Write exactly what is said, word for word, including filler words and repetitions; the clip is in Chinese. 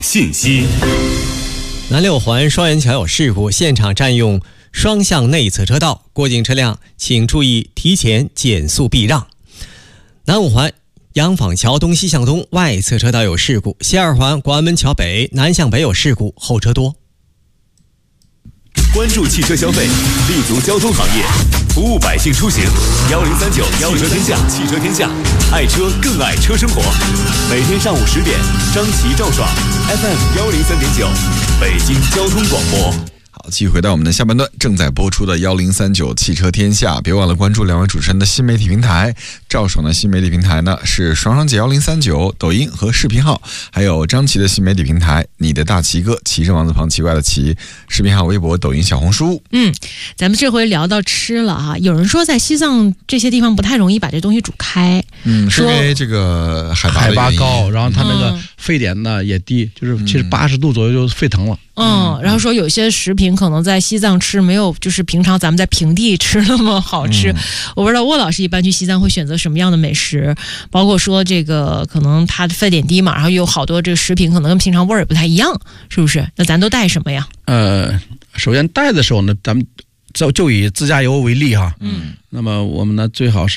信息。 南六环双元桥有事故，现场占用双向内侧车道，过境车辆请注意提前减速避让。南五环洋坊桥东西向东外侧车道有事故，西二环广安门桥北南向北有事故，后车多。 关注汽车消费，立足交通行业，服务百姓出行。幺零三九汽车天下，汽车天下，爱车更爱车生活。每天上午十点，张琪、赵爽 ，F M 幺零三点九，北京交通广播。 好，继续回到我们的下半段，正在播出的幺零三九汽车天下，别忘了关注两位主持人的新媒体平台。赵爽的新媒体平台呢是爽爽姐幺零三九抖音和视频号，还有张琪的新媒体平台你的大奇哥，奇是王字旁奇怪的奇，视频号、微博、抖音、小红书。 嗯，咱们这回聊到吃了哈，有人说在西藏这些地方不太容易把这东西煮开， 嗯，是因为这个海拔海拔高，然后它那个沸点呢也低，就是其实八十度左右就沸腾了。 嗯，然后说有些食品可能在西藏吃没有就是平常咱们在平地吃那么好吃。嗯、我不知道沃老师一般去西藏会选择什么样的美食，包括说这个可能它的沸点低嘛，然后有好多这个食品可能跟平常味儿也不太一样，是不是？那咱都带什么呀？ 呃，首先带的时候呢，咱们就就以自驾游为例哈，嗯，那么我们呢最好是